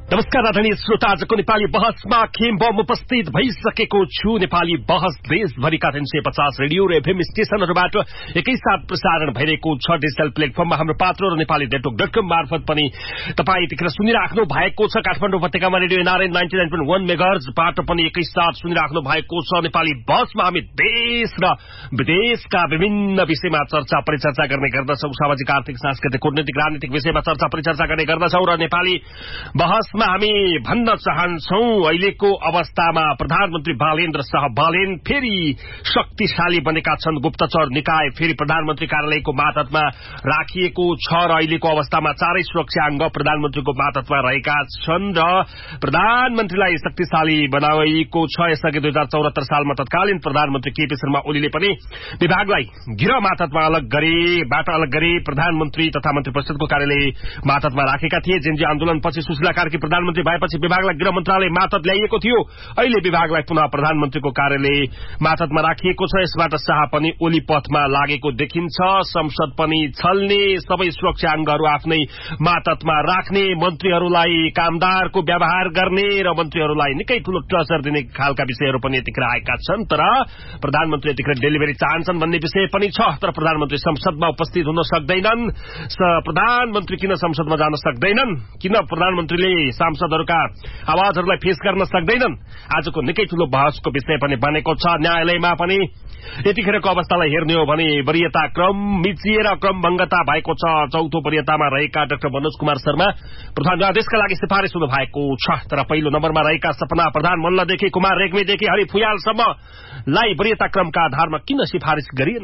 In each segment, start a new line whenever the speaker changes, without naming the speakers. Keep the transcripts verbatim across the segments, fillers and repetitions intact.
नमस्कार आदरणीय श्रोता, आजको नेपाली बहसमा खेम्बम उपस्थित भइसकेको छु। नेपाली बहस देशभरिका तीन सय पचास रेडियो र एफएम स्टेशनहरूबाट एकैसाथ प्रसारण भइरहेको छ। डिजिटल प्लेटफर्ममा हाम्रो पात्रो र नेपाली नेटवर्क डट कम मार्फत पनि तपाईँ यतिखेर सुनिराख्नु भएको छ। काठमाडौँ उपत्यकामा radio NRN ninety nine point वन मेगाहर्जबाट पनि एकैसाथ सुनिराख्नु भएको छ। नेपाली बहसमा हामी देश र विदेशका विभिन्न विषयमा चर्चा परिचर्चा गर्ने गर्दछौँ। सामाजिक, आर्थिक, सांस्कृतिक, कूटनीतिक, राजनीतिक विषयमा चर्चा परिचर्चा गर्ने गर्दछौँ र नेपाली बहस हामी भन्न चाहन्छौं अहिलेको अवस्थामा प्रधानमन्त्री बालेन्द्र शाह बालेन फेरि शक्तिशाली बनेका छन्। गुप्तचर निकाय फेरि प्रधानमन्त्री कार्यालयको मातहतमा राखिएको छ र अहिलेको अवस्थामा चारै सुरक्षा अंग प्रधानमन्त्रीको मातहतमा रहेका छन् र प्रधानमन्त्रीलाई शक्तिशाली बनाइएको छ। यसअघि दुई हजार चौरात्तर सालमा तत्कालीन प्रधानमन्त्री केपी शर्मा ओलीले पनि विभागलाई गृह मातहतमा अलग गरेबाट अलग गरी प्रधानमन्त्री तथा मन्त्री परिषदको कार्यालय मातहतमा राखेका थिए। जेनजी आन्दोलनपछि सुशीला कार्की प्रधानमन्त्री भएपछि विभागलाई गृह मन्त्रालय मातहत ल्याइएको थियो। अहिले विभागलाई पुनः प्रधानमन्त्रीको कार्यालय मातहतमा राखिएको छ। यसबाट शाह पनि ओली पथमा लागेको देखिन्छ। संसद पनि छल्ने, सबै सुरक्षा अंगहरू आफ्नै मातहतमा राख्ने, मन्त्रीहरूलाई कामदारको व्यवहार गर्ने र मन्त्रीहरूलाई निकै ठूलो टर्चर दिने खालका विषयहरू पनि यतिखेर आएका छन्। तर प्रधानमन्त्री यतिखेर डेलिभरी चाहन्छन् भन्ने विषय पनि छ। तर प्रधानमन्त्री संसदमा उपस्थित हुन सक्दैनन्। प्रधानमन्त्री किन संसदमा जान सक्दैनन्? किन प्रधानमन्त्रीले सांसदहरूका आवाजहरूलाई फेस गर्न सक्दैनन्? आजको निकै ठूलो बहसको विषय पनि बनेको छ। न्यायालयमा पनि यतिखेरको अवस्थालाई हेर्ने हो भने वरीयता क्रम मिचिएर क्रमभंगता भएको छ। चौथो वरीयतामा रहेका डाक्टर मनोज कुमार शर्मा प्रधान न्यायाधीशका लागि सिफारिस हुनु भएको छ। तर पहिलो नम्बरमा रहेका सपना प्रधान मल्लदेखि कुमार रेग्मीदेखि हरि फुयालसम्मलाई वरीयता क्रमका आधारमा किन सिफारिस गरिएन?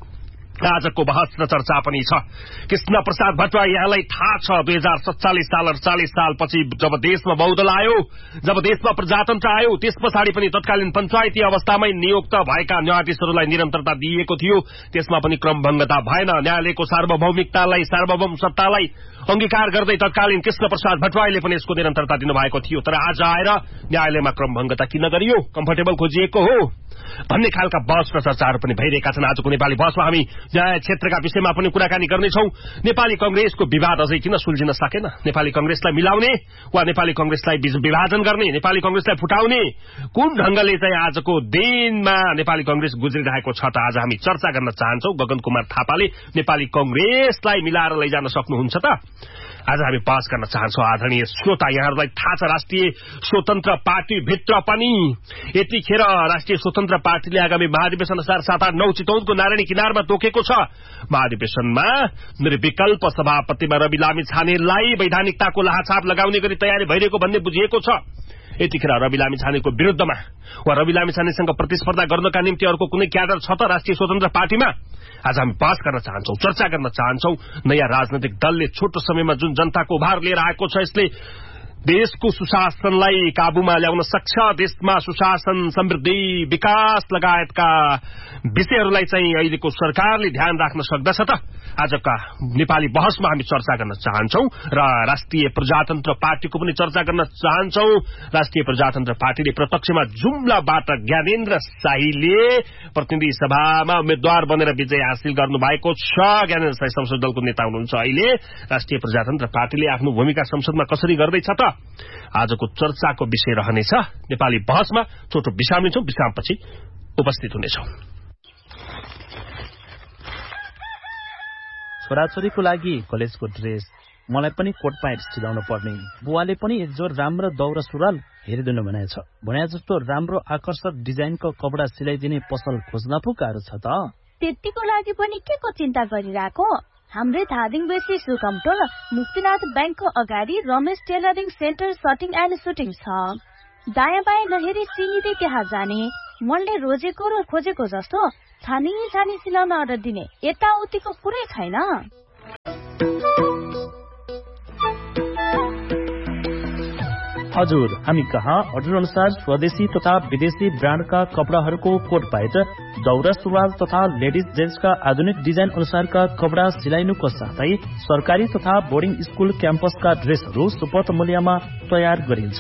आजको बहस र चर्चा पनि छ। कृष्ण प्रसाद भट्टराई, यहाँलाई थाहा छ दुई हजार सत्तालिस साल अडचालिस सालपछि जब देशमा बहुदल आयो, जब देशमा प्रजातन्त्र आयो, त्यस पछाडि पनि तत्कालीन पञ्चायती अवस्थामै नियुक्त भएका न्यायाधीशहरूलाई निरन्तरता दिइएको थियो। त्यसमा पनि क्रमभंगता भएन। न्यायालयको सार्वभौमिकतालाई, सार्वभौम सत्तालाई अंगीकार गर्दै तत्कालीन कृष्ण प्रसाद भट्टराईले पनि यसको निरन्तरता दिनुभएको थियो। तर आज आएर न्यायालयमा क्रमभंगता किन गरियो? कम्फर्टेबल खोजिएको हो भन्ने खालका बहस र चर्चाहरू पनि भइरहेका छन्। आजको नेपाली बहसमा हामी न्याय क्षेत्रका विषयमा पनि कुराकानी गर्नेछौं। नेपाली कंग्रेसको विवाद अझै किन सुल्झिन सकेन? नेपाली कंग्रेसलाई मिलाउने वा नेपाली कंग्रेसलाई विभाजन गर्ने, नेपाली कंग्रेसलाई फुटाउने कुन ढंगले चाहिँ आजको दिनमा नेपाली कंग्रेस गुज्रिरहेको छ त आज हामी चर्चा गर्न चाहन्छौं। गगन कुमार थापाले नेपाली कंग्रेसलाई मिलाएर लैजान सक्नुहुन्छ त? आज हामी बहस गर्न चाहन्छौं। आदरणीय श्रोता, यहाँहरूलाई थाहा छ राष्ट्रिय स्वतन्त्र पार्टी भित्र पनि यतिखेर राष्ट्रिय स्वतन्त्र पार्टीले आगामी महाधिवेशन अनुसार सात आठ नौ चितवनको नारायणी किनारमा तोकेको छ। महाधिवेशनमा निर्विकल्प सभापतिमा रवि लामी छानेलाई वैधानिकताको लाहाछाप लगाउने गरी तयारी भइरहेको भन्ने बुझिएको छ। यतिखेर रवि लामी छानेको विरुद्धमा वा रवि लामी छानेसँग प्रतिस्पर्धा गर्नका निम्ति अर्को कुनै क्याडर छ त राष्ट्रिय स्वतन्त्र पार्टीमा? आज हामी बहस गर्न चाहन्छौं, चर्चा गर्न चाहन्छौं। नयाँ राजनैतिक दलले छोटो समयमा जुन जनताको उभार लिएर आएको छ, यसले देशको सुशासनलाई काबूमा ल्याउन सक्छ। देशमा सुशासन, समृद्धि, विकास लगायतका विषयहरूलाई चाहिँ अहिलेको सरकारले ध्यान राख्न सक्दछ त? आजका नेपाली बहसमा हामी चर्चा गर्न चाहन्छौं र राष्ट्रिय प्रजातन्त्र पार्टीको पनि चर्चा गर्न चाहन्छौं। राष्ट्रिय प्रजातन्त्र पार्टीले प्रत्यक्षमा जुम्लाबाट ज्ञानेन्द्र शाहीले प्रतिनिधि सभामा उम्मेद्वार बनेर विजय हासिल गर्नु भएको छ। ज्ञानेन्द्र शाही संसद दलको नेता हुनुहुन्छ। अहिले राष्ट्रिय प्रजातन्त्र पार्टीले आफ्नो भूमिका संसदमा कसरी गर्दैछ त? आजको चर्चाको विषय रहनेछ। नेपाली बहसमा छोटो विश्राम लिन्छौं, विश्रामपछि उपस्थित हुनेछौं।
छोराछोरीको लागि कलेजको ड्रेस, मलाई पनि कोट प्यान्ट सिलाउन पर्ने। बुवाले पनि एक जोर राम्रो दौरा सुरुवाल हेरिदिनु भनेछ। भने जस्तो राम्रो आकर्षक डिजाइनको कपडा सिलाइदिने पसल खोज्न पो गाह्रो छ त।
त्यतिको लागि पनि के को चिन्ता गरिरहेको? हाम्रै धादिङ बेसी सुकमटोल मुक्तिनाथ ब्याङ्कको अगाडि Ramesh tailoring centre सटिङ and shooting छ। दायाँ बायाँ नहेरी सिधै त्यहाँ जाने। मनले रोजेको र खोजेको जस्तो छानी छानी सिलाउन अर्डर दिने, यताउतिको कुरै छैन।
हजुर, हामी कहाँ अर्डर अनुसार स्वदेशी तथा विदेशी ब्रान्डका कपडाहरूको कोट प्यान्ट, दौरा सुरुवाल तथा लेडिज जेन्ट्सका आधुनिक डिजाइन अनुसारका कपडा सिलाइनुको साथै सरकारी तथा बोर्डिङ स्कुल क्याम्पसका ड्रेसहरू सुपथ मूल्यमा तयार गरिन्छ।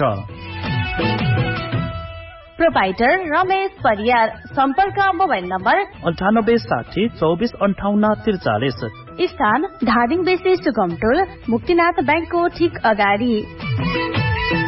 प्रोभाइडर रमेश परियार। सम्पर्क मोबाइल नम्बर
अन्ठानब्बे साठी चौबिस अन्ठाउन्न त्रिचालिस।
स्थान धादिङ बेसी सुगमटोल मुक्तिनाथ ब्याङ्कको ठिक अगाडि।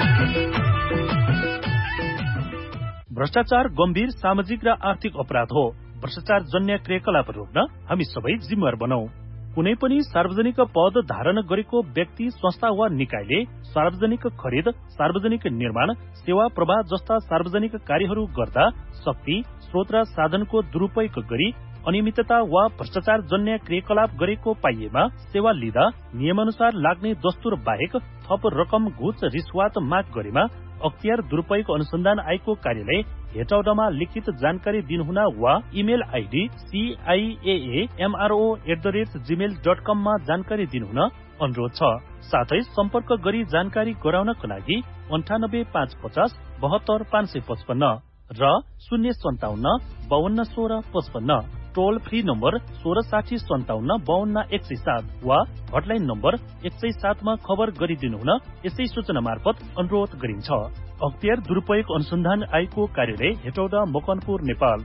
भ्रष्टाचार गम्भीर सामाजिक र आर्थिक अपराध हो। भ्रष्टाचार जन्य क्रियाकलाप रोक्न हामी सबै जिम्मेवार बनौं। कुनै पनि सार्वजनिक पद धारण गरेको व्यक्ति, संस्था वा निकायले सार्वजनिक खरिद, सार्वजनिक निर्माण, सेवा प्रवाह जस्ता सार्वजनिक कार्यहरू गर्दा शक्ति, स्रोत र साधनको दुरूपयोग गरी अनियमितता वा भ्रष्टाचार जन्य क्रियाकलाप गरेको पाइएमा सेवा लिँदा नियमानुसार लाग्ने दस्तुर बाहेक थप रकम, घुस, रिश्वत माग गरेमा अख्तियार दुरूपयोग अनुसन्धान आयोगको कार्यालय हेटौडामा लिखित जानकारी दिनुहुन वा email ID सीआईएएमआरओ at the rate Gmail dot कममा जानकारी दिनुहुन अनुरोध छ। साथै सम्पर्क गरी जानकारी गराउनका लागि अन्ठानब्बे पाँच पचास बहत्तर पाँच सय पचपन्न र शून्य सन्ताउन्न बावन्न सोह्र पचपन्न, टोल फ्री नम्बर सोह्र साठी सन्ताउन्न बावन्न एक सय सात वा हटलाइन नम्बर एक सय सातमा खबर गरिदिनुहुन यसै सूचना मार्फत अनुरोध गरिन्छ। अख्तियार दुरूपयोग अनुसन्धान आयोगको कार्यालय हेटौडा, मकवानपुर, नेपाल।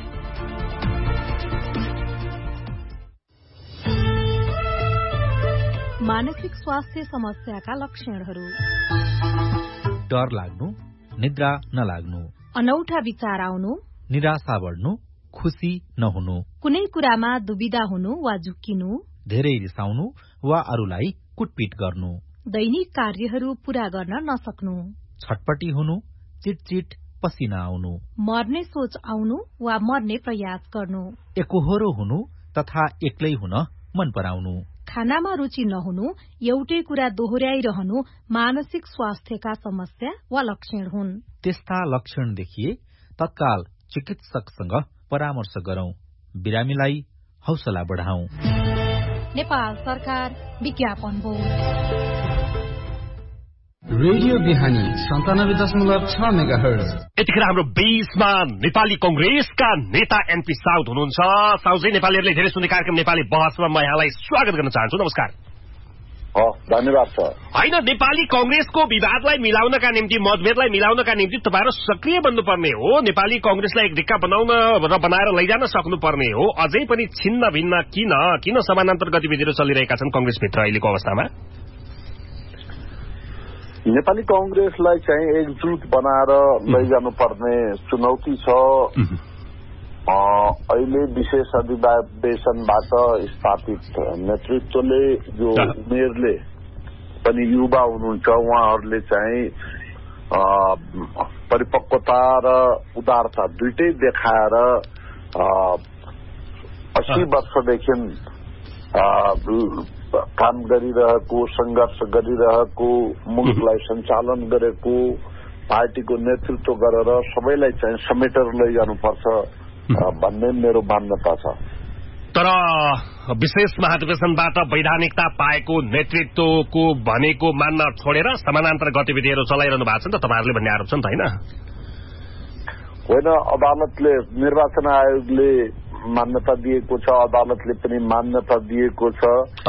मानसिक स्वास्थ्य समस्याका लक्षणहरू:
डर लाग्नु, निद्रा नलाग्नु,
अनौठा विचार आउनु,
निराशा बढ्नु, खुशी नहुनु,
कुनै कुरामा दुविधा हुनु वा झुक्किनु,
धेरै रिसाउनु वा अरूलाई कुटपिट गर्नु,
दैनिक कार्यहरू पूरा गर्न नसक्नु,
छटपटी हुनु, चिटचिट पसिना आउनु,
मर्ने सोच आउनु वा मर्ने प्रयास गर्नु,
एकोहोरो हुनु तथा एक्लै हुन मन पराउनु,
खानामा रुचि नहुनु, एउटै कुरा दोहोर्याइरहनु मानसिक स्वास्थ्यका समस्या वा लक्षण हुन्।
त्यस्ता लक्षण देखिए तत्काल चिकित्सकसँग परामर्श गरौं, बिरामीलाई हौसला बढाउँ।
नेपाल सरकार विज्ञापन बोर्ड।
रेडियो बिहानी सन्तानब्बे दशमलव छ मेगा हर्ज।
यतिखेर हाम्रो बीचमा नेपाली कंग्रेसका नेता एनपी साउद हुनुहुन्छ। साउदजी, नेपालीहरूले धेरै सुन्ने कार्यक्रम नेपाली बहसमा म यहाँलाई स्वागत गर्न चाहन्छु। नमस्कार।
धन्यवाद सर।
होइन, नेपाली कंग्रेसको विवादलाई मिलाउनका निम्ति, मतभेदलाई मिलाउनका निम्ति तपाईँहरू सक्रिय बन्नुपर्ने हो। नेपाली कंग्रेसलाई एक ढिक्का बनाउन र बनाएर लैजान सक्नुपर्ने हो। अझै पनि छिन्न भिन्न किन किन समानान्तर गतिविधिहरू चलिरहेका छन् कंग्रेसभित्र अहिलेको अवस्थामा?
नेपाली कंग्रेसलाई चाहिँ एकजुट बनाएर लैजानुपर्ने चुनौती छ। अहिले विशेष अधिवेशनबाट स्थापित नेतृत्वले, जो उमेरले पनि युवा हुनुहुन्छ, उहाँहरूले चाहिँ परिपक्वता र उदारता दुइटै देखाएर अस्सी वर्षदेखि काम गरिरहेको, संघर्ष गरिरहेको, मुलुकलाई सञ्चालन गरेको पार्टीको नेतृत्व गरेर सबैलाई चाहिँ समेटेर लैजानुपर्छ भन्ने मेरो मान्यता छ।
तर विशेष महाधिवेशनबाट वैधानिकता पाएको नेतृत्वको भनेको मान्न छोडेर समानान्तर गतिविधिहरू चलाइरहनु भएको छ नि त तपाईँहरूले भन्ने आरोप छ नि त, होइन?
होइन, अदालतले, निर्वाचन आयोगले मान्यता दिएको छ, अदालतले पनि मान्यता दिएको छ।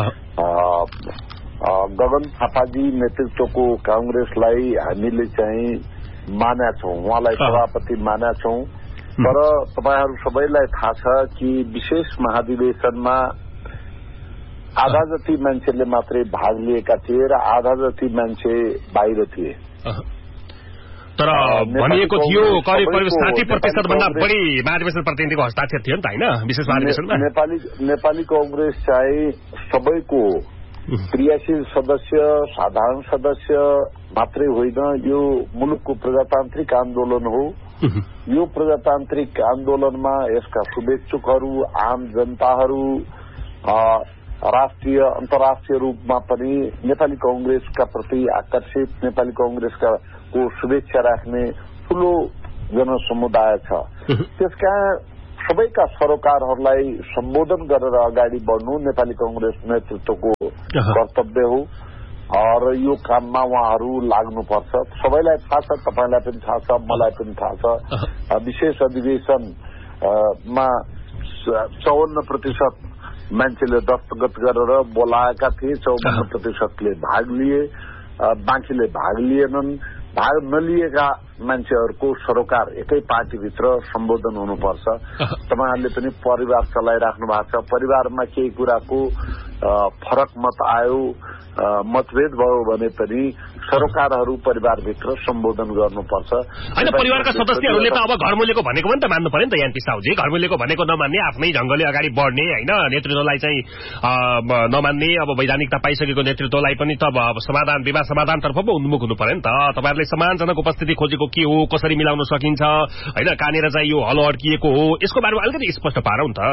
गगन थापाजी नेतृत्वको कांग्रेसलाई हामीले चाहिँ मानेका छौं, उहाँलाई सभापति मानेका छौं। तर तपाईहरू सबैलाई थाहा छ कि विशेष महाधिवेशनमा आधा जति मान्छेले मात्रै भाग लिएका थिए र आधा जति मान्छे बाहिर थिए।
तर भनिएको थियो करिब करिब साठी प्रतिशत भन्दा बढी महाधिवेशन प्रतिनिधिको हस्ताक्षर थियो नि त, होइन? विशेष महाधिवेशनमा नेपाली
नेपाली कांग्रेस चाहिँ सबैको क्रियाशील सदस्य, साधारण सदस्य मात्रै होइन, यो मुलुकको प्रजातान्त्रिक आन्दोलन हो। यो प्रजातान्त्रिक आन्दोलनमा यसका शुभेच्छुकहरू, आम जनताहरू, राष्ट्रिय अन्तर्राष्ट्रिय रूपमा पनि नेपाली कांग्रेसका प्रति आकर्षित, नेपाली कांग्रेसका को शुभेच्छा राख्ने ठूलो जनसमुदाय छ। त्यसका सबैका सरोकारहरूलाई सम्बोधन गरेर अगाडि बढ्नु नेपाली कांग्रेस नेतृत्वको कर्तव्य हो र यो काममा उहाँहरू लाग्नुपर्छ। सबैलाई थाहा छ, तपाईँलाई पनि थाहा छ, मलाई पनि थाहा छ। विशेष अधिवेशनमा चौवन्न प्रतिशत मान्छेले दस्तखत गरेर बोलाएका थिए, चौवन्न प्रतिशतले भाग लिए, बाँकीले भाग लिएनन्। भाग नलिएका मान्छेहरूको सरोकार एकै पार्टीभित्र सम्बोधन हुनुपर्छ। तपाईहरुले पनि परिवार चलाइराख्नु भएको छ, परिवारमा केही कुराको फरक मत आयो, मतभेद भयो भने पनि सरोकारहरू परिवारभित्र सम्बोधन गर्नुपर्छ।
हैन, परिवारका सदस्यहरूले त अब घरमूल्यको भनेको पनि त मान्नु पर्यो नि त यान्ती साउजी। घरमूल्यको भनेको नमान्ने, आफ्नै ढंगले अगाडि बढ्ने हैन, नेतृत्वलाई चाहिँ नमान्ने, अब वैधानिकता पाइसकेको नेतृत्वलाई पनि त अब समाधान विवाद समाधानतर्फ पो उन्मुख हुनु पर्यो नि त। तपाईहरुले सम्मानजनक उपस्थिति खोजेको के हो, कसरी मिलाउन सकिन्छ हैन, कहाँनिर चाहिँ यो हलो अड्किएको हो, यसको बारेमा अलिकति स्पष्ट पारौँ नि त।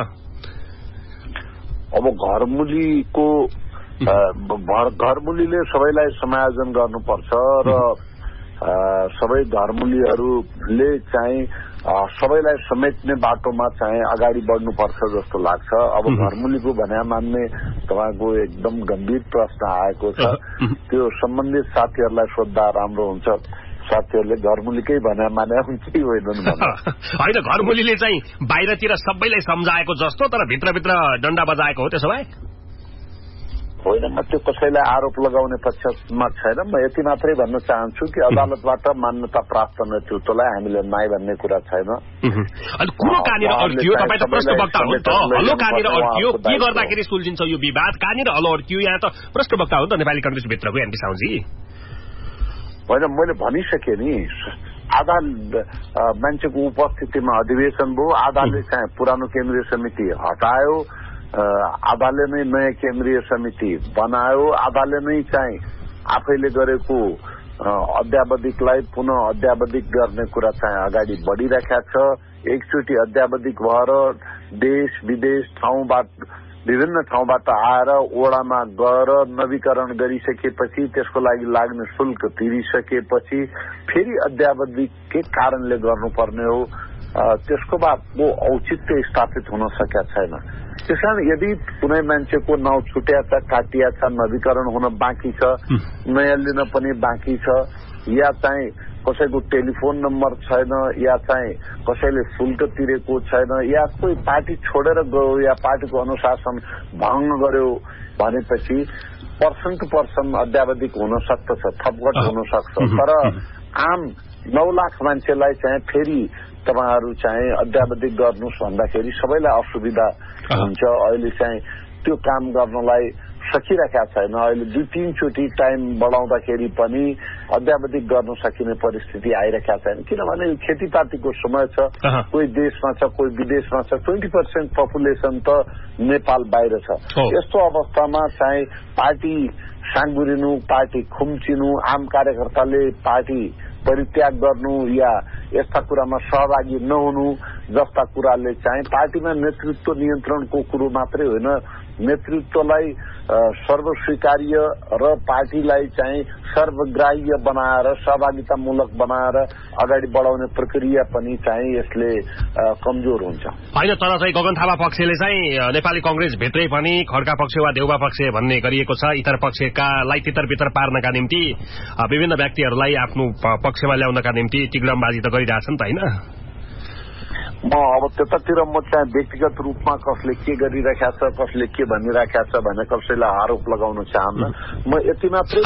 अब घरमूलीको घरमूलीले सबैलाई समायोजन गर्नुपर्छ र सबै घरमूलीहरूले चाहिँ सबैलाई समेट्ने बाटोमा चाहिँ अगाडि बढ्नुपर्छ जस्तो लाग्छ। अब घरमूलीको भन्या मान्ने तपाईको एकदम गम्भीर प्रश्न आएको छ, त्यो सम्बन्धित साथीहरूलाई सोध्दा राम्रो हुन्छ। साथीहरूले घरमूलीकै भन्या माने हुन्छ कि होइनन्
हैन, घरमूलीले चाहिँ बाहिरतिर सबैलाई सम्झाएको जस्तो तर भित्रभित्र डण्डा बजाएको हो, त्यसो भए
होइन। म त्यो कसैलाई आरोप लगाउने पक्षमा छैन। म यति मात्रै भन्न चाहन्छु कि अदालतबाट मान्यता प्राप्त नेतृत्वलाई हामीले नाइ भन्ने कुरा छैन।
अनि कुरो कहाँनिर अड्कियो? तपाईँ त प्रश्न वक्ता हो नि त, हलो कहाँनिर अड्कियो, के गर्दाखेरि सुल्झिन्छ यो विवाद, कहाँनिर हलो अड्कियो? यहाँ त प्रश्न वक्ता हो नि त नेपाली कांग्रेसभित्रको यान्ती साउजी।
होइन, मैले भनिसकेँ नि, आधा मान्छेको उपस्थितिमा अधिवेशन भयो, आधाले चाहिँ पुरानो केन्द्रीय समिति हटायो, आधाले नै नयाँ केन्द्रीय समिति बनायो, आधाले नै चाहिँ आफैले गरेको अध्यावधिकलाई पुनः अध्यावधिक गर्ने कुरा चाहिँ अगाडि बढिरहेको छ। एकचोटि अध्यावधिक भएर देश विदेश ठाउँबाट विभिन्न ठाउँबाट आएर ओडामा गएर नवीकरण गरिसकेपछि त्यसको लागि लाग्ने शुल्क तिरिसकेपछि फेरि अध्यावधिकै कारणले गर्नुपर्ने हो। त्यसको बाद वो औचित्य स्थापित हुन सकेका छैन। त्यसकारण यदि कुनै मान्छेको नाउँ छुट्या छ, काटिया छ, नवीकरण हुन बाँकी छ, नयाँ लिन पनि बाँकी छ, या चाहिँ कसैको टेलिफोन नम्बर छैन, या चाहिँ कसैले शुल्क तिरेको छैन, या कोही पार्टी छोडेर गयो या पार्टीको अनुशासन भङ्ग गर्यो भनेपछि पर्सन टु पर्सन अध्यावधिक हुन सक्दछ, थपघट हुन सक्छ। तर आम नौ लाख मान्छेलाई चाहिँ फेरि तपाईहरु चाहिँ अध्यावधिक गर्नुस् भन्दाखेरि सबैलाई असुविधा हुन्छ। अहिले चाहिँ त्यो काम गर्नलाई सकिरहेका छैन। अहिले दुई तीनचोटि टाइम बढाउँदाखेरि पनि अध्यावधिक गर्न सकिने परिस्थिति आइरहेका छैन, किनभने खेतीपातीको समय छ, कोही देशमा छ, कोही विदेशमा छ, ट्वेन्टी पर्सेन्ट पपुलेसन त नेपाल बाहिर छ। यस्तो अवस्थामा चाहिँ पार्टी साङ्गुरिनु, पार्टी खुम्चिनु, आम कार्यकर्ताले पार्टी परित्याग गर्नु या यस्ता कुरामा सहभागी नहुनु जस्ता कुराले चाहिँ पार्टीमा नेतृत्व नियन्त्रणको कुरो मात्रै होइन, नेतृत्वलाई सर्वस्वीकार्य र पार्टीलाई चाहिँ सर्वग्राह्य बनाएर सहभागितामूलक बनाएर अगाडि बढाउने प्रक्रिया पनि चाहिँ यसले कमजोर हुन्छ।
होइन, तर चाहिँ गगन थापा पक्षले चाहिँ नेपाली कांग्रेस भित्रै पनि खड्का पक्ष वा देउबा पक्ष भन्ने गरिएको छ। इतर पक्षकालाई तितर बितर पार्नका निम्ति विभिन्न व्यक्तिहरूलाई आफ्नो पक्षमा ल्याउनका निम्ति टिग्रमबाजी त गरिरहेछन् त होइन?
म अब त्यतातिर म चाहिँ व्यक्तिगत रूपमा कसले के गरिरहेका छ, कसले के भनिरहेका छ भने कसैलाई आरोप लगाउन चाहन्न। म यति मात्रै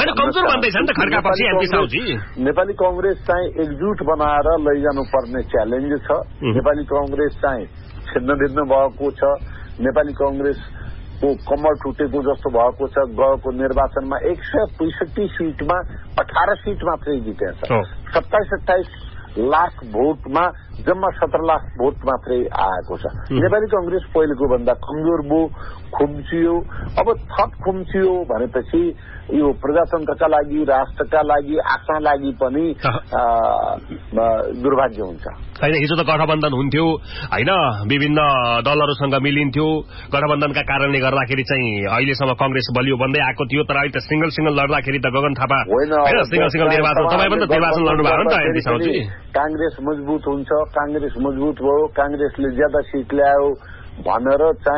नेपाली कांग्रेस चाहिँ एकजुट बनाएर लैजानु पर्ने च्यालेन्ज छ। नेपाली कांग्रेस चाहिँ छिन्न भिन्न भएको छ। नेपाली कांग्रेसको कमर टुटेको जस्तो भएको छ। गएको निर्वाचनमा एक सय पैसठी सीटमा अठार सीट मात्रै जितेछ। सत्ताइस अठाइस लाख भोटमा जम्मा सत्र लाख भोट मात्रै आएको छ। नेपाली कांग्रेस पहिलेको भन्दा कमजोर भयो, खुम्चियो। अब थप खुम्चियो भनेपछि यो प्रजातन्त्रका लागि, राष्ट्रका लागि, आफ्ना लागि पनि दुर्भाग्य हुन्छ।
होइन, हिजो त गठबन्धन हुन्थ्यो होइन, विभिन्न दलहरूसँग मिलिन्थ्यो। गठबन्धनका कारणले गर्दाखेरि चाहिँ अहिलेसम्म कांग्रेस बलियो बन्दै आएको थियो। तर अहिले त सिंगल सिंगल लड्दाखेरि त गगन थापा होइन, सिंगल सिंगल निर्वाचन तपाईँ पनि त निर्वाचन लड्नु भएको नि त।
कांग्रेस मजबुत हुन्छ, कांग्रेस मजबुत भयो, कांग्रेसले ज्यादा सीट ल्यायो भनेर चाहिँ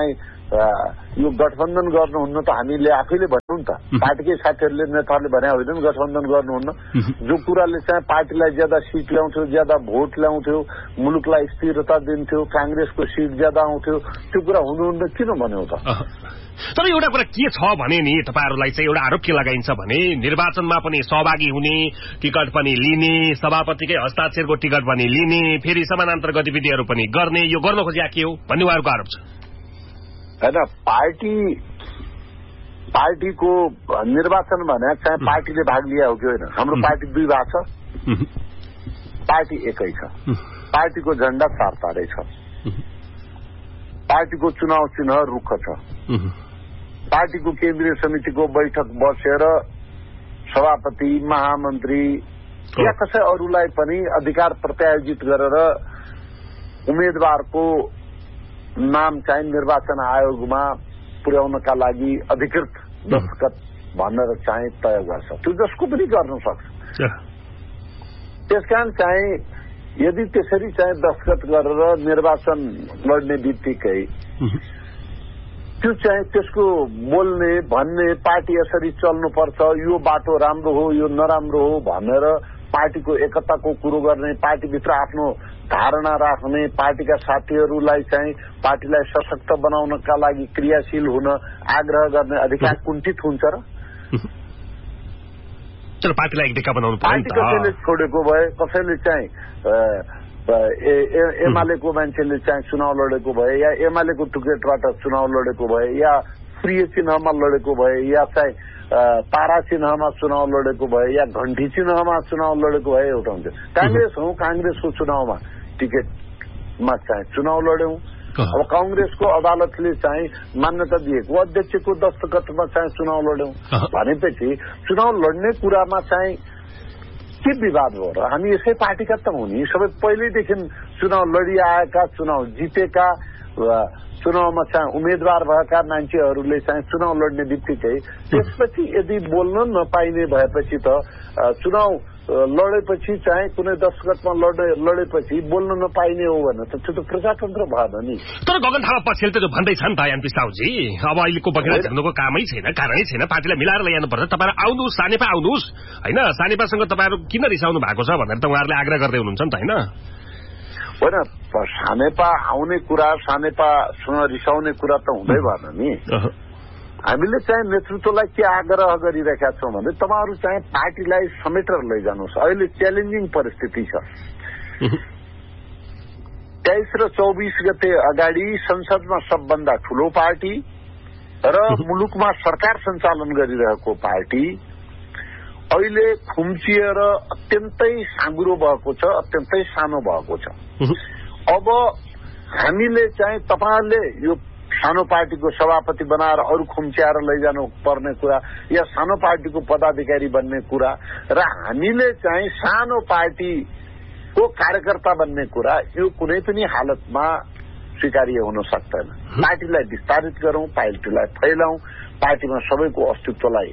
यो गठबन्धन गर्नुहुन्न त हामीले आफैले भन्यौं नि त पार्टीकै साथीहरूले नेताहरूले भने होइन गठबन्धन गर्नुहुन्न जो कुराले चाहिँ पार्टीलाई ज्यादा सिट ल्याउँथ्यो ज्यादा भोट ल्याउँथ्यो मुलुकलाई स्थिरता दिन्थ्यो कांग्रेसको सिट ज्यादा आउँथ्यो त्यो कुरा हुनुहुन्न किन भन्यौ त
तर एउटा कुरा के छ भने नि तपाईहरुलाई चाहिँ एउटा आरोप के लगाइन्छ भने निर्वाचनमा पनि सहभागी हुने टिकट पनि लिने सभापतिकै हस्ताक्षरको टिकट पनि लिने फेरि समानान्तर गतिविधिहरू पनि गर्ने यो गर्न खोजिया के हो भन्ने उहाँहरुको आरोप छ
हैन पार्टी पार्टीको निर्वाचन भने चाहिँ पार्टीले भाग लिया हो कि होइन हाम्रो पार्टी दुई भाग छ पार्टी एकै छ पार्टीको झण्डा चार तारै छ पार्टीको चुनाव चिन्ह रुख छ पार्टीको केन्द्रीय समितिको बैठक बसेर सभापति महामन्त्री या कसै अरूलाई पनि अधिकार प्रत्यायोजित गरेर उम्मेदवारको नाम चाहिँ निर्वाचन आयोगमा पुर्याउनका लागि अधिकृत दस्तखत भनेर चाहिँ तय गर्छ त्यो जसको पनि गर्न सक्छ त्यसकारण चाहिँ यदि त्यसरी चाहिँ दस्तखत गरेर निर्वाचन लड्ने बित्तिकै त्यो चाहिँ त्यसको बोल्ने भन्ने पार्टी यसरी चल्नुपर्छ यो बाटो राम्रो हो यो नराम्रो हो भनेर पार्टीको एकताको कुरो गर्ने पार्टीभित्र आफ्नो धारणा राख्ने पार्टीका साथीहरूलाई चाहिँ पार्टीलाई सशक्त बनाउनका लागि क्रियाशील हुन आग्रह गर्ने अधिकार कुण्ठित हुन्छ र
पार्टीलाई एक बनाउनु
पार्टी कसैले छोडेको भए कसैले चाहिँ एमालेको मान्छेले चाहिँ चुनाव लडेको भए या एमालेको टिकटबाट चुनाव लडेको भए या प्रिय चिन्हमा लडेको भए या चाहिँ तारा चिन्हमा चुनाव लडेको भए या घण्टी चिन्हमा चुनाव लडेको भए एउटा हुन्छ कांग्रेस हौ कांग्रेसको चुनावमा टिकटमा चाहिँ चुनाव लड्यौं अब कांग्रेसको अदालतले चाहिँ मान्यता दिएको अध्यक्षको दस्तखतमा चाहिँ चुनाव लड्यौं भनेपछि चुनाव लड्ने कुरामा चाहिँ के विवाद हो र हामी यसै पार्टीका त हुने सबै पहिलेदेखि चुनाव लडिआएका चुनाव जितेका चुनावमा चाहिँ उम्मेद्वार भएका मान्छेहरूले चाहिँ चुनाव लड्ने बित्तिकै त्यसपछि यदि बोल्न नपाइने भएपछि त चुनाव लडेपछि चाहिँ कुनै दस्तखतमा लडेपछि बोल्न नपाइने हो भने त त्यो त प्रजातन्त्र भएन नि
तर गगन थापा पछिल्लो त जो भन्दैछन् त एमपी साहुजी अब अहिलेको बगेरा झर्नुको कामै छैन कारणै छैन पार्टीलाई मिलाएर ल्याउनुपर्छ तपाईहरु आउनुहोस् सानेपा आउनुहोस् हैन सानेपासँग तपाईहरु किन रिसाउनु भएको छ भनेर त उहाँहरूले आग्रह गर्दै हुनुहुन्छ नि त हैन
होइन सानेपा आउने कुरा सानेपासँग रिसाउने कुरा त हुँदै भएन नि हामीले चाहिँ नेतृत्वलाई के आग्रह गरिरहेका छौं भने तपाईहरु चाहिँ पार्टीलाई समेटेर लैजानुहोस् अहिले च्यालेन्जिङ परिस्थिति छ तेइस र चौबीस गते अगाडि संसदमा सबभन्दा ठूलो पार्टी र मुलुकमा सरकार सञ्चालन गरिरहेको पार्टी अहिले खुम्चिएर अत्यन्तै साँगुरो भएको छ अत्यन्तै सानो भएको छ अब हामीले चाहिँ तपाईहरुले यो सानो पार्टीको सभापति बनाएर अरू खुम्च्याएर लैजानु पर्ने कुरा या सानो पार्टीको पदाधिकारी बन्ने कुरा र हामीले चाहिँ सानो पार्टीको कार्यकर्ता बन्ने कुरा यो कुनै पनि हालतमा स्वीकार्य हुन सक्दैन पार्टीलाई विस्तारित गरौं पार्टीलाई फैलाउँ पार्टीमा सबैको अस्तित्वलाई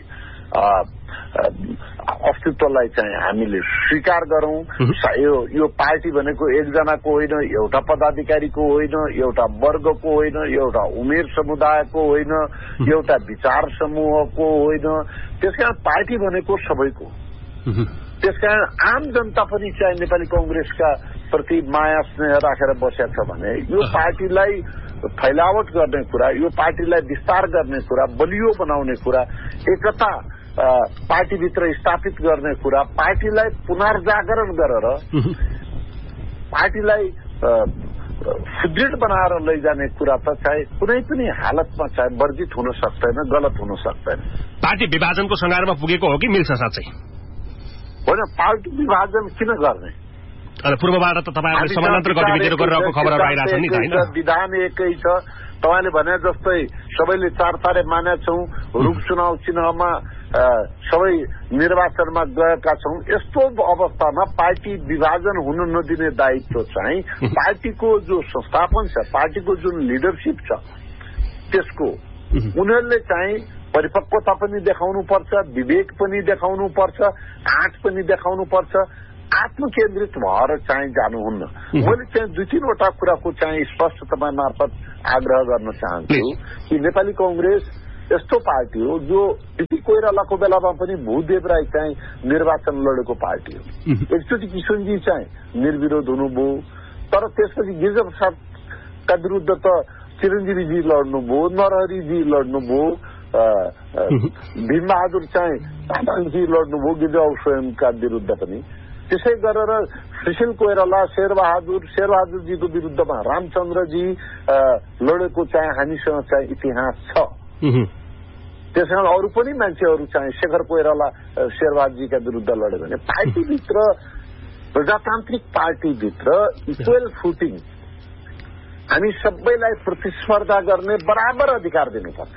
अस्तित्वलाई चाहिँ हामीले स्वीकार गरौं यो यो पार्टी भनेको एकजनाको होइन एउटा पदाधिकारीको होइन एउटा वर्गको होइन एउटा उमेर समुदायको होइन एउटा विचार समूहको होइन त्यसकारण पार्टी भनेको सबैको त्यसकारण आम जनता पनि चाहिँ नेपाली कांग्रेसका प्रति माया स्नेह राखेर बसेको छ भने यो पार्टीलाई फैलावट गर्ने कुरा यो पार्टीलाई विस्तार गर्ने कुरा बलियो बनाउने कुरा एकता पार्टीभित्र स्थापित गर्ने कुरा पार्टीलाई पुनर्जागरण गरेर पार्टीलाई सुदृढ बनाएर लैजाने कुरा त चाहिँ कुनै पनि हालतमा चाहिँ वर्जित हुन सक्दैन गलत हुन सक्दैन
पार्टी विभाजनको संघारमा पुगेको हो कि मिल्छ साँच्चै
होइन पार्टी विभाजन किन गर्ने
पूर्वबाट त तपाईहरुले समानान्तर गतिविधिहरू गरिरहेको खबरहरू आइरहेछ नि हैन
विधान एकै छ तपाईले भने जस्तै सबैले चार तारे माने छौं रुख चुनाव चिन्हमा सबै निर्वाचनमा गएका छौं यस्तो अवस्थामा पार्टी विभाजन हुन नदिने दायित्व चाहिँ पार्टीको जो संस्थापन छ पार्टीको जुन लिडरशिप छ त्यसको उनीहरूले चाहिँ परिपक्वता पनि देखाउनु पर्छ विवेक पनि देखाउनु पर्छ आँट पनि देखाउनु पर्छ आत्मकेन्द्रित भएर चाहिँ जानुहुन्न मैले चाहिँ दुई तीनवटा कुराको चाहिँ स्पष्ट तपाईँ मार्फत आग्रह गर्न चाहन्छु कि नेपाली कांग्रेस यस्तो पार्टी हो जो डिपी कोइरालाको बेलामा पनि भूदेव राई चाहिँ निर्वाचन लडेको पार्टी हो। एकचोटि किशोरजी चाहिँ निर्विरोध हुनुभयो, तर त्यसपछि गिरिजा प्रसादका विरुद्ध त चिरञ्जीवीजी लड्नुभयो, नरहरीजी लड्नुभयो, भीमबहादुर चाहिँ तामाङजी लड्नुभयो गिरिजा स्वयंका विरुद्ध पनि। त्यसै गरेर सुशील कोइराला, शेरबहादुर शेरबहादुरजीको विरुद्धमा रामचन्द्रजी लडेको चाहिँ हामीसँग चाहिँ इतिहास छ। त्यसैले अरू पनि मान्छेहरू चाहिँ शेखर कोइराला शेरबहादुरजीका विरुद्ध लड्यो भने पार्टीभित्र प्रजातान्त्रिक पार्टीभित्र इक्वल फुटिङ हामी सबैलाई प्रतिस्पर्धा गर्ने बराबर अधिकार दिनुपर्छ।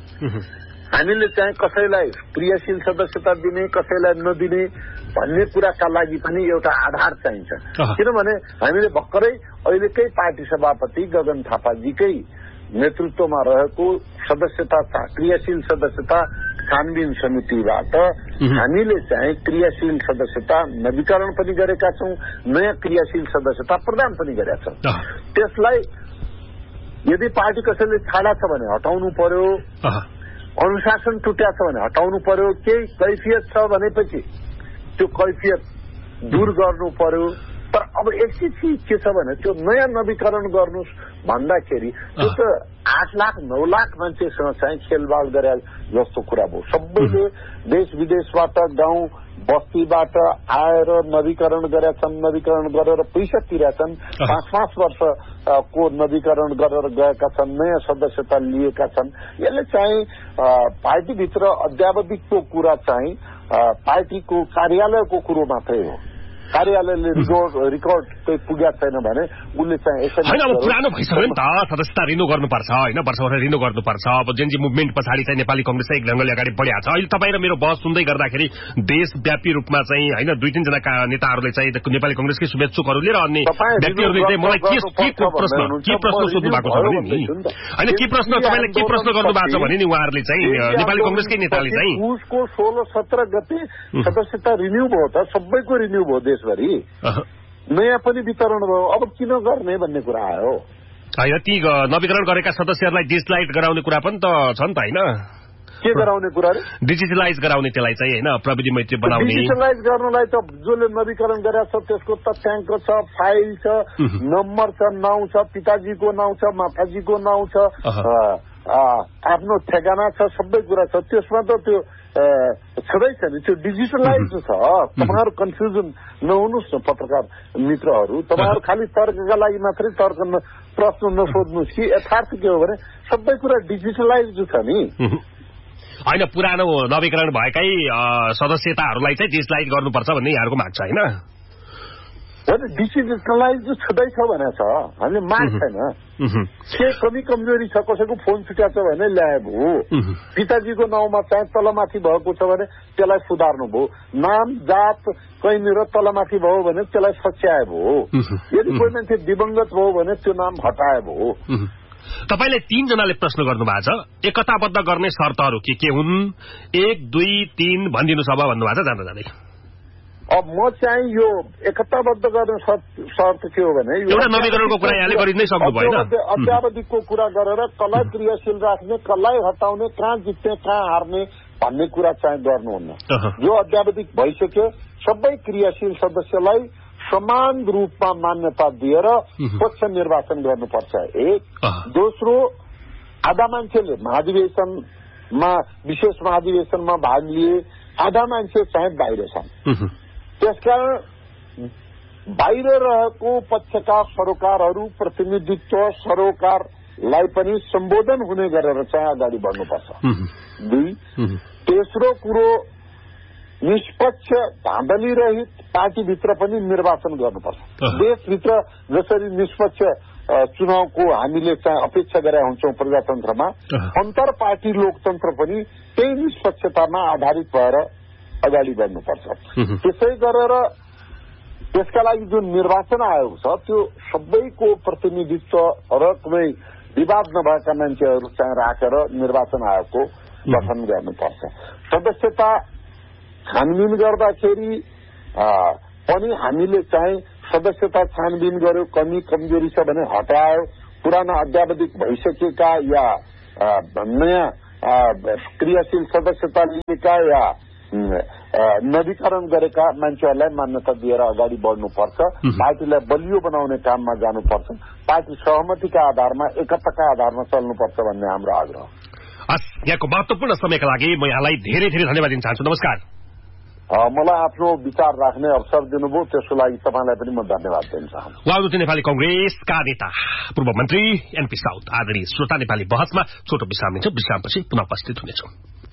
हामीले चाहिँ कसैलाई क्रियाशील सदस्यता दिने कसैलाई नदिने भन्ने कुराका लागि पनि एउटा आधार चाहिन्छ। किनभने हामीले भर्खरै अहिलेकै पार्टी सभापति गगन थापाजीकै नेतृत्वमा रहेको सदस्यता क्रियाशील सदस्यता छानबिन समितिबाट हामीले चाहिँ क्रियाशील सदस्यता नवीकरण पनि गरेका छौं, नयाँ क्रियाशील सदस्यता प्रदान पनि गरेका छौं। त्यसलाई यदि पार्टी कसैले छाडा छ भने हटाउनु पर्यो, अनुशासन टुट्या छ भने हटाउनु पर्यो, केही कैफियत छ भनेपछि त्यो कैफियत दूर गर्नु पर्यो। तर अब एकचोटि चिज के छ भने त्यो नयाँ नवीकरण गर्नु भन्दाखेरि त्यो त आठ लाख नौ लाख मान्छेसँग चाहिँ खेलबाड गरे जस्तो कुरा भयो। सबैले देश विदेशबाट गाउँ बस्तीबाट आएर नवीकरण गरेका छन्, नवीकरण गरेर पैसा तिरेका छन्, पाँच पाँच वर्षको नवीकरण गरेर गएका छन्, नयाँ सदस्यता लिएका छन्। यसले चाहिँ पार्टीभित्र अध्यावधिकको कुरा चाहिँ पार्टीको कार्यालयको कुरो मात्रै हो। कार्यालयले रिकर्ड रिकर्ड चाहिँ पुगेको छैन भने उसले चाहिँ
होइन। अब पुरानो भइसक्यो नि त, सदस्यता रिन्यू गर्नुपर्छ होइन, वर्ष वर्ष रिन्यू गर्नुपर्छ। अब जेनजी मुभमेन्ट पछाडि चाहिँ नेपाली कांग्रेस एक ढंगले अगाडि बढेको छ। अहिले तपाईँ र मेरो बहस सुन्दै गर्दाखेरि देशव्यापी रूपमा चाहिँ होइन दुई तीनजना नेताहरूले चाहिँ नेपाली कांग्रेसकै शुभेच्छुकहरूले र अन्य व्यक्तिहरूले चाहिँ मलाई के के प्रश्न के प्रश्न सोध्नु भएको छ भने नि होइन के प्रश्न तपाईँले के प्रश्न गर्नु भएको छ भने नि उहाँहरूले चाहिँ नेपाली कांग्रेसकै नेताले चाहिँ
उसको सोह्र सत्र गते सदस्यता रिन्यू भयो त, सबैको रिन्यू भयो देशभरि, नयाँ पनि वितरण भयो। अब किन गर्ने भन्ने कुरा आयो
होइन। ती नवीकरण गरेका सदस्यहरूलाई डिजिटलाइज गराउने कुरा पनि त छ नि त होइन।
के गराउने कुरा रे?
डिजिटलाइज गराउने त्यसलाई चाहिँ होइन, प्रविधि मैत्री बनाउने।
डिजिटलाइज गर्नलाई त जसले नवीकरण गरेको छ त्यसको तथ्याङ्क छ, फाइल छ, नम्बर छ, नाउँ छ, पिताजीको नाउँ छ, माताजीको नाउँ छ, आफ्नो ठेगाना छ, सबै कुरा छ। त्यसमा त त्यो छँदै छ नि, त्यो डिजिटलाइज छ। तपाईँहरू कन्फ्युजन नहुनुहोस् न पत्रकार मित्रहरू, तपाईँहरू खालि तर्कका लागि मात्रै तर्क प्रश्न नसोध्नुहोस् कि यथार्थ के हो भने सबै कुरा डिजिटलाइज छ नि।
होइन पुरानो नवीकरण भएकै सदस्यताहरूलाई चाहिँ डिजिटलाइज गर्नुपर्छ भन्ने यहाँहरूको माग छ होइन।
डिजिटलाइज छँदैछ भने छ, हामीले माग छैन। के कमी कमजोरी छ, कसैको फोन छुट्या छ भने ल्याए भयो, पिताजीको नाउँमा चाहिँ तलमाथि भएको छ भने त्यसलाई सुधार्नु भयो, नाम जात कहीँनिर तलमाथि भयो भने त्यसलाई सच्याए भयो, यदि कोही मान्छे दिवंगत भयो भने त्यो नाम हटाए भयो।
तपाईले तीनजनाले प्रश्न गर्नु भएको छ, एकताबद्ध गर्ने शर्तहरू के के हुन्, एक दुई तीन भनिदिनुहोस् अब भन्नुभएको छ जाँदा जाँदै।
अब म चाहिँ यो एकताबद्ध गर्ने शर्त के हो भने
एउटा नवीकरणको कुरा यहाँले गरि नै सक्नु भएन।
अध्यावधिकको कुरा गरेर कसलाई क्रियाशील राख्ने, कसलाई हटाउने, कहाँ जित्ने कहाँ हार्ने भन्ने कुरा चाहिँ गर्नुहुन्न। जो अध्यावधिक भइसक्यो सबै क्रियाशील सदस्यलाई समान रूपमा मान्यता दिएर स्वच्छ निर्वाचन गर्नुपर्छ एक। दोस्रो, आधा मान्छेले महाधिवेशनमा विशेष महाधिवेशनमा भाग लिए, आधा मान्छे चाहिँ बाहिर छन्। त्यसकारण बाहिर रहेको पक्षका सरोकारहरू प्रतिनिधित्व सरोकारलाई पनि सम्बोधन हुने गरेर चाहिँ अगाडि बढ्नुपर्छ। दुई, तेस्रो कुरो निष्पक्ष धाँधली रहित पार्टीभित्र पनि निर्वाचन गर्नुपर्छ। देशभित्र जसरी निष्पक्ष चुनावको हामीले चाहिँ अपेक्षा गरेका हुन्छौं प्रजातन्त्रमा, अन्तर पार्टी लोकतन्त्र पनि त्यही निष्पक्षतामा आधारित भएर अगाडि बढ्नुपर्छ। त्यसै गरेर त्यसका लागि जुन निर्वाचन आयोग छ त्यो सबैको प्रतिनिधित्व र कुनै विवाद नभएका मान्छेहरू चाहिँ राखेर निर्वाचन आयोगको गठन गर्नुपर्छ। सदस्यता छानबिन गर्दाखेरि पनि हामीले चाहिँ सदस्यता छानबिन गर्यो, कमी कमजोरी छ भने हटायो, पुराना अध्यावधिक भइसकेका या नयाँ क्रियाशील सदस्यता लिएका या नवीकरण गरेका मान्छेहरूलाई मान्यता दिएर अगाडि बढ्नुपर्छ। पार्टीलाई बलियो बनाउने काममा जानुपर्छ। पार्टी सहमतिका आधारमा एकताका आधारमा चल्नुपर्छ भन्ने हाम्रो आग्रह।
हस्, यहाँको महत्वपूर्ण समयका लागि म यहाँलाई धेरै धेरै धन्यवाद दिन चाहन्छु। नमस्कार।
मलाई आफ्नो विचार राख्ने अवसर दिनुभयो, त्यसको लागि तपाईँलाई पनि म धन्यवाद दिन चाहन्छु।
उहाँ नेपाली कंग्रेसका नेता पूर्व मन्त्री एनपी साउद। आदरणीय श्रोता, नेपाली बहसमा छोटो विश्राम लिन्छौँ। विश्रामपछि पुनः उपस्थित हुनेछौँ।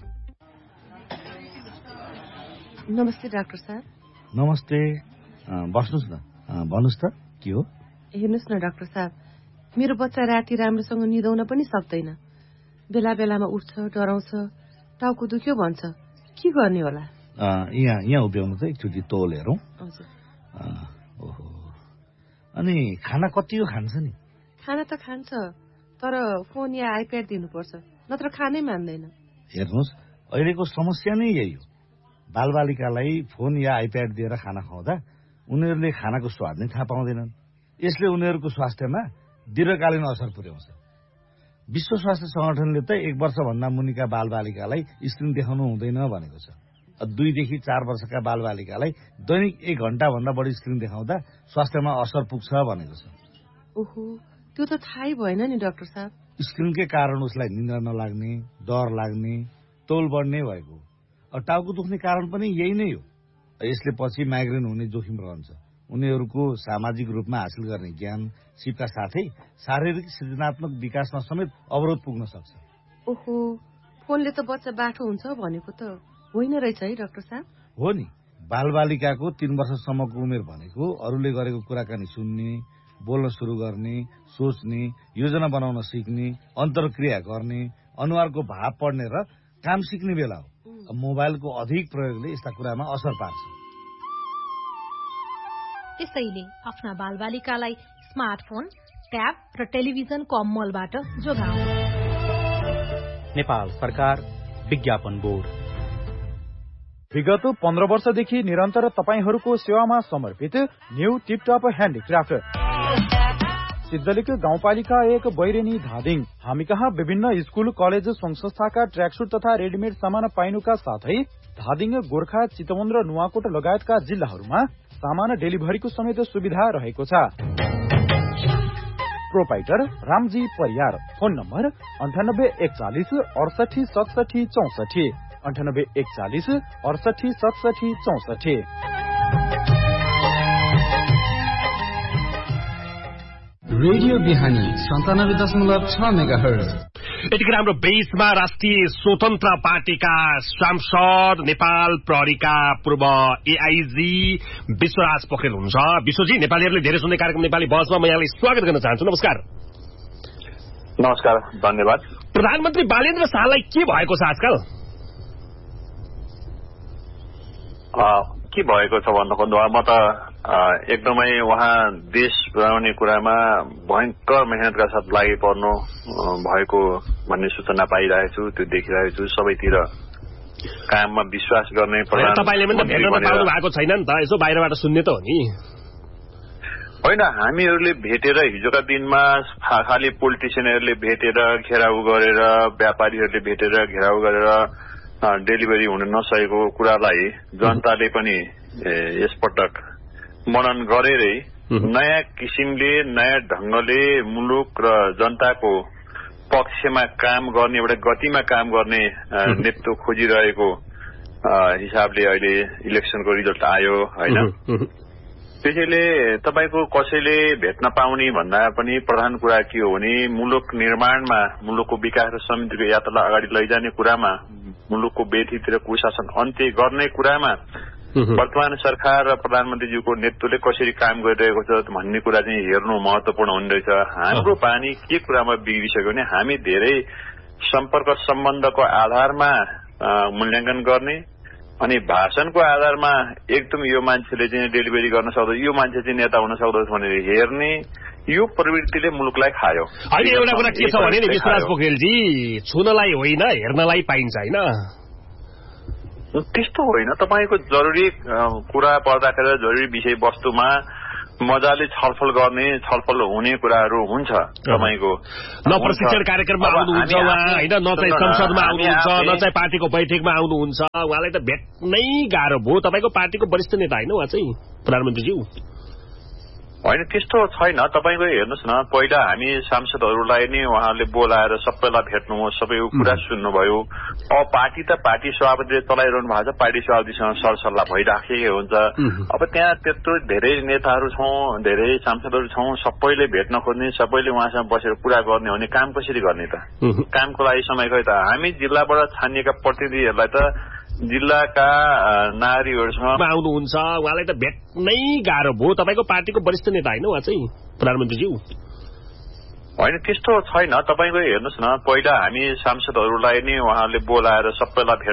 नमस्ते डाक्टर साहब।
नमस्ते, बस्नुहोस् न। भन्नुहोस् त के हो?
हेर्नुहोस् न डाक्टर साहब, मेरो बच्चा राति राम्रोसँग निदाउन पनि सक्दैन। बेला बेलामा उठ्छ, डराउँछ, टाउको दुख्यो भन्छ। के गर्ने होला?
यहाँ यहाँ उभ्याउनु त एकचोटि तौल हेरौँ। ओहो, अनि खाना कति हो खान्छ नि?
खाना त खान्छ, तर फोन या आइप्याड दिनुपर्छ, नत्र खानै मान्दैन।
हेर्नुहोस्, अहिलेको समस्या नै यही हो। बालबालिकालाई फोन या आइप्याड दिएर खाना खुवाउँदा उनीहरूले खानाको स्वाद नै थाहा पाउँदैनन्। यसले उनीहरूको स्वास्थ्यमा दीर्घकालीन असर पुर्याउँछ। विश्व स्वास्थ्य संगठनले त एक वर्षभन्दा मुनिका बालबालिकालाई स्क्रिन देखाउनु हुँदैन भनेको छ। दुईदेखि चार वर्षका बालबालिकालाई दैनिक एक घण्टा भन्दा बढी स्क्रिन देखाउँदा स्वास्थ्यमा असर पुग्छ भनेको छ।
ओहो, त्यो त थाहै भएन नि डाक्टर साहब।
स्क्रिनकै कारण उसलाई निन्द्रा नलाग्ने, डर लाग्ने, तौल बढ्ने भएको। टाउको दुख्ने कारण पनि यही नै हो। यसले पछि माइग्रेन हुने जोखिम रहन्छ। उनीहरूको सामाजिक रूपमा हासिल गर्ने ज्ञान सिपका साथै शारीरिक सृजनात्मक विकासमा समेत अवरोध पुग्न सक्छ।
ओहो, फोनले त बच्चा बाठो हुन्छ भनेको त होइन रहेछ है डाक्टर साहब?
हो नि, बालबालिकाको तीन वर्षसम्मको उमेर भनेको अरूले गरेको कुराकानी सुन्ने, बोल्न सुरु गर्ने, सोच्ने, योजना बनाउन सिक्ने, अन्तर्क्रिया गर्ने, अनुहारको भाव पढ्ने र काम सिक्ने बेला हो। मोबाइलको अधिक प्रयोगले यस्ता कुरामा असर पार्छ।
त्यसैले आफ्ना बालबालिकालाई स्मार्टफोन, ट्याब र टेलिभिजनको अमलबाट जोगाउनु।
नेपाल सरकार विज्ञापन बोर्ड।
विगत पन्ध्र वर्षदेखि निरन्तर तपाईहरूको सेवामा समर्पित न्यू टिपटप ह्यान्डिक्राफ्ट सिद्धलिक गाउँपालिका एक बैरेनी धादिङ। हामी कहाँ विभिन्न स्कूल, कलेज, संघ संस्थाका ट्र्याकसुट तथा रेडिमेड सामान पाइनुका साथै धादिङ, गोर्खा, चितवन र नुवाकोट लगायतका जिल्लाहरूमा सामान डेलिभरीको समेत सुविधा रहेको छ। Proprietor Ramji Pariyar. Phone number अन्ठानब्बे एकचालिस अडसठी सतसठी चौसठी अन्ठानब्बे एकचालिस अडसठी सतसठी चौसठी।
रेडियो बिहानी सन्तानब्बे दशमलव छ मेगा हर्ज।
यतिखेर हाम्रो बेसमा राष्ट्रिय स्वतन्त्र पार्टीका सांसद, नेपाल प्रहरीका पूर्व एआईजी विश्वराज पोखरेल हुनुहुन्छ। विश्वजी, नेपालीहरूले धेरै सुन्ने कार्यक्रम नेपाली बहसमा म यहाँलाई स्वागत गर्न चाहन्छु। नमस्कार।
नमस्कार, धन्यवाद।
प्रधानमन्त्री बालेन्द्र शाहलाई के भएको छ आजकल?
के भएको छ भन्नु खोज्दा म त एकदमै उहाँ देश बनाउने कुरामा भयंकर मेहनतका साथ लागि पर्नु भएको भन्ने सूचना पाइरहेको छु, त्यो देखिरहेको छु। सबैतिर काममा विश्वास गर्ने
तपाईले पनि भेट्न पाउनु भएको छैन नि त, यसो बाहिरबाट सुन्ने त हो नि।
होइन, हामीहरूले भेटेर हिजोका दिनमा खालि पोलिटिसियनहरूले भेटेर घेराउ गरेर, व्यापारीहरूले भेटेर घेराउ गरेर डेलिभरी हुन नसकेको कुरालाई जनताले पनि यसपटक मनन गरेरै नयाँ किसिमले, नयाँ ढंगले मुलुक र जनताको पक्षमा काम गर्ने, एउटा गतिमा काम गर्ने नेतृत्व खोजिरहेको हिसाबले अहिले इलेक्सनको रिजल्ट आयो होइन। त्यसैले तपाईको कसैले भेट्न पाउने भन्दा पनि प्रधान कुरा के हो भने मुलुक निर्माणमा, मुलुकको विकास र समृद्धिको यात्रालाई अगाडि लैजाने कुरामा, मुलुकको बेथीतिर कुशासन अन्त्य गर्ने कुरामा वर्तमान सरकार र प्रधानमन्त्रीज्यूको नेतृत्वले कसरी काम गरिरहेको छ भन्ने कुरा चाहिँ हेर्नु महत्वपूर्ण हुने रहेछ। हाम्रो बानी के कुरामा बिग्रिसक्यो भने हामी धेरै सम्पर्क सम्बन्धको आधारमा मूल्याङ्कन गर्ने अनि भाषणको आधारमा एकदम यो मान्छेले चाहिँ डेलिभरी गर्न सक्दछ, यो मान्छे चाहिँ नेता हुन सक्दछ भनेर हेर्ने यो प्रवृत्तिले मुलुकलाई खायो।
अहिले एउटा कुरा के छ भने नि विश्वराज पोखरेलजी, छुनलाई होइन हेर्नलाई पाइन्छ होइन?
त्यस्तो होइन, तपाईँको जरुरी कुरा पर्दाखेरि, जरुरी विषयवस्तुमा मजाले छलफल गर्ने छलफल हुने कुराहरू हुन्छ तपाईँको
न प्रशिक्षण कार्यक्रममा आउनुहुन्छ उहाँ होइन न चाहिँ संसदमा आउनुहुन्छ न चाहिँ पार्टीको बैठकमा आउनुहुन्छ उहाँलाई त भेट्नै गाह्रो भयो तपाईँको पार्टीको वरिष्ठ नेता होइन उहाँ चाहिँ प्रधानमन्त्रीज्यू
होइन त्यस्तो छैन तपाईँको हेर्नुहोस् न पहिला हामी सांसदहरूलाई नै उहाँले बोलाएर सबैलाई भेट्नु सबैको कुरा सुन्नुभयो अब पार्टी त पार्टी सभापतिले चलाइरहनु भएको छ पार्टी सभापतिसँग सरसल्लाह भइराखेकै हुन्छ अब त्यहाँ त्यत्रो धेरै नेताहरू छौँ धेरै सांसदहरू छौँ सबैले भेट्न खोज्ने सबैले उहाँसँग बसेर कुरा गर्ने हो भने काम कसरी गर्ने त कामको लागि समय खै त हामी जिल्लाबाट छानिएका प्रतिनिधिहरूलाई त जिल्लाका नागरिकहरूसँग
आउनुहुन्छ उहाँलाई त भेट्नै गाह्रो भयो तपाईँको पार्टीको वरिष्ठ नेता होइन उहाँ चाहिँ प्रधानमन्त्रीज्यू
होइन त्यस्तो छैन तपाईँको हेर्नुहोस् न पहिला हामी सांसदहरूलाई नै उहाँले बोलाएर सबैलाई